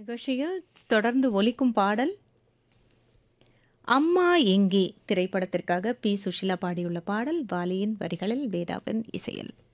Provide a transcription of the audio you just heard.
நிகழ்ச்சியில் தொடர்ந்து ஒலிக்கும் பாடல் அம்மா எங்கே திரைப்படத்திற்காக பி சுஷிலா பாடியுள்ள பாடல் வாலியின் வரிகளில் வேதாவின் இசையில்.